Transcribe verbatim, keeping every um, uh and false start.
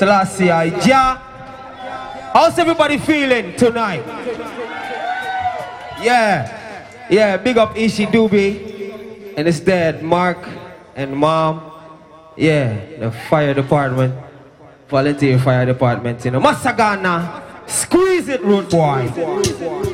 Selassie Jah. How's everybody feeling tonight? Yeah. Yeah, big up Ishi Doobie and his dad, Mark, and mom. Yeah, the fire department. Volunteer fire department, you know. Masagana. Squeeze it, root boy.